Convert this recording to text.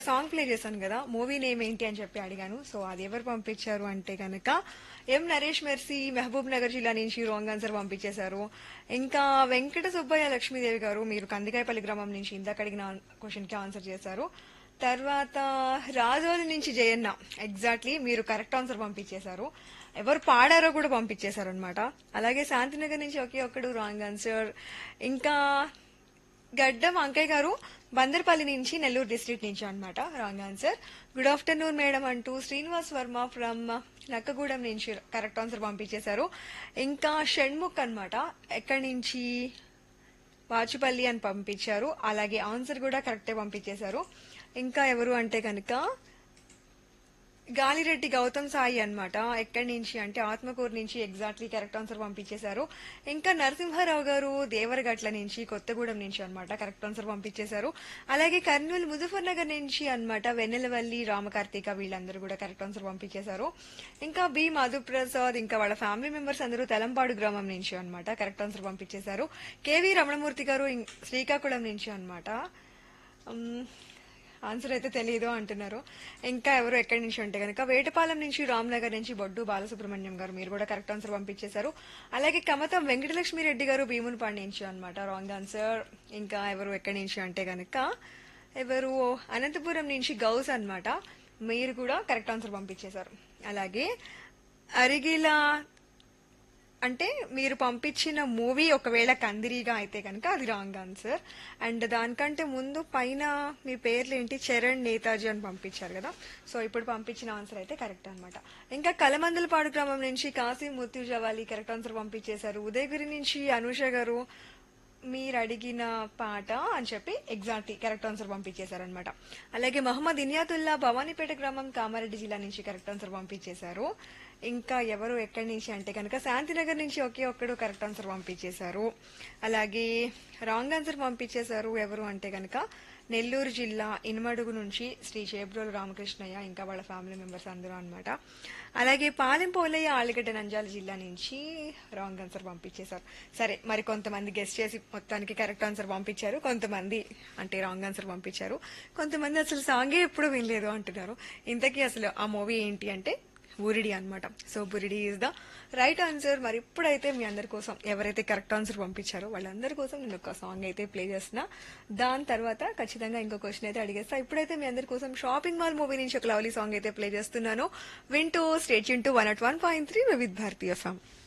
Song play చేశాను కదా, movie name ఏంటి అని చెప్పి అడిగాను. సో అది ఎవరు పంపించారు అంటే కనుక ఎం నరేష్ మెర్సీ మహబూబ్ నగర్ జిల్లా నుంచి రాంగ్ ఆన్సర్ పంపించేశారు. ఇంకా వెంకట సుబ్బయ్య లక్ష్మీదేవి గారు మీరు కందికాయపల్లి గ్రామం నుంచి ఇందాక అడిగిన క్వశ్చన్ కి ఆన్సర్ చేశారు. తర్వాత రాజోలి నుంచి జయన్న, ఎగ్జాక్ట్లీ మీరు కరెక్ట్ ఆన్సర్ పంపించేశారు. ఎవరు పాడారో కూడా పంపించేశారు అనమాట. అలాగే శాంతినగర్ నుంచి ఒకే ఒక్కడు రాంగ్ ఆన్సర్. ఇంకా గడ్డం అంకయ్య గారు బందర్పల్లి నుంచి నెల్లూరు డిస్ట్రిక్ట్ నుంచి అన్నమాట, wrong answer. Good afternoon madam అంటూ శ్రీనివాస్ వర్మ ఫ్రమ్ నక్కగూడెం నుంచి కరెక్ట్ ఆన్సర్ పంపించేశారు. ఇంకా షణ్ముఖ్ అన్నమాట, ఎక్కడి నుంచి వాచుపల్లి అని పంపించారు. అలాగే ఆన్సర్ కూడా కరెక్టే పంపించేశారు. ఇంకా ఎవరు అంటే కనుక గాలిరెడ్డి గౌతమ్ సాయి అన్నమాట, ఎక్కడి నుంచి అంటే ఆత్మకూరు నుంచి ఎగ్జాక్ట్లీ కరెక్ట్ ఆన్సర్ పంపించేశారు. ఇంకా నరసింహారావు గారు దేవరగట్ల నుంచి కొత్తగూడెం నుంచి అన్నమాట, కరెక్ట్ ఆన్సర్ పంపించేశారు. అలాగే కర్నూలు ముజఫర్ నగర్ నుంచి అన్నమాట వెన్నెలవల్లి రామకార్తిక వీళ్ళందరూ కూడా కరెక్ట్ ఆన్సర్ పంపించేశారు. ఇంకా బి మధుప్రసాద్ ఇంకా వాళ్ళ ఫ్యామిలీ మెంబర్స్ అందరూ తెలంపాడు గ్రామం నుంచి అన్నమాట, కరెక్ట్ ఆన్సర్ పంపించేశారు. కేవీ రమణమూర్తి గారు శ్రీకాకుళం నుంచి అన్నమాట, ఆన్సర్ అయితే తెలియదు అంటున్నారు. ఇంకా ఎవరు ఎక్కడి నుంచి అంటే కనుక వేటపాలెం నుంచి రామ్నగర్ నుంచి బొడ్డు బాలసుబ్రహ్మణ్యం గారు మీరు కూడా కరెక్ట్ ఆన్సర్ పంపించేశారు. అలాగే కమతం వెంకటలక్ష్మి రెడ్డి గారు భీమునిపాడు నుంచి అన్నమాట, రాంగ్ ఆన్సర్. ఇంకా ఎవరు ఎక్కడి నుంచి అంటే కనుక ఎవరు అనంతపురం నుంచి గౌస్ అన్నమాట, మీరు కూడా కరెక్ట్ ఆన్సర్ పంపించేశారు. అలాగే అరిగిల అంటే మీరు పంపించిన మూవీ ఒకవేళ కందిరీగా అయితే కనుక అది రాంగ్ ఆన్సర్. అండ్ దానికంటే ముందు పైన మీ పేర్లు ఏంటి చరణ్ నేతాజీ అని పంపించారు కదా, సో ఇప్పుడు పంపించిన ఆన్సర్ అయితే కరెక్ట్ అనమాట. ఇంకా కలమందలపాడు గ్రామం నుంచి కాసిం ముత్తు జవాలి కరెక్ట్ ఆన్సర్ పంపించేశారు. ఉదయగిరి నుంచి అనూష గారు మీరు అడిగిన పాట అని చెప్పి ఎగ్జాక్ట్లీ కరెక్ట్ ఆన్సర్ పంపించేశారనమాట. అలాగే మహమ్మద్ ఇనియాతుల్లా భవానీపేట గ్రామం కామారెడ్డి జిల్లా నుంచి కరెక్ట్ ఆన్సర్ పంపించేశారు. ఇంకా ఎవరు ఎక్కడి నుంచి అంటే కనుక శాంతినగర్ నుంచి ఒకే ఒక్కడు కరెక్ట్ ఆన్సర్ పంపించేశారు. అలాగే రాంగ్ ఆన్సర్ పంపించేశారు ఎవరు అంటే కనుక నెల్లూరు జిల్లా ఇనుమడుగు నుంచి శ్రీ చేబ్రోలు రామకృష్ణయ్య ఇంకా వాళ్ళ ఫ్యామిలీ మెంబర్స్ అందరూ అనమాట. అలాగే పాలెం పోలయ్య ఆలిగడ్డ నంజాల జిల్లా నుంచి రాంగ్ ఆన్సర్ పంపించేశారు. సరే, మరి కొంతమంది గెస్ట్ చేసి మొత్తానికి కరెక్ట్ ఆన్సర్ పంపించారు, కొంతమంది అంటే రాంగ్ ఆన్సర్ పంపించారు, కొంతమంది అసలు సాంగే ఎప్పుడు వినలేదు అంటున్నారు. ఇంతకీ అసలు ఆ మూవీ ఏంటి అంటే బురిడి అన్నమాట. So బురిడి is the right answer. మరి ఇప్పుడైతే మీ అందరి కోసం ఎవరైతే కరెక్ట్ ఆన్సర్ పంపించారో వాళ్ళందరి కోసం నేను ఒక సాంగ్ అయితే ప్లే చేస్తున్నా. దాని తర్వాత ఖచ్చితంగా ఇంకో క్వశ్చన్ అయితే అడిగేస్తా. ఇప్పుడైతే మీ అందరి కోసం షాపింగ్ మాల్ మూవీ నుంచి ఒక లవ్లీ సాంగ్ అయితే ప్లే చేస్తున్నాను. వింటూ state Yoon to 101.3 Vividh Bharati FM.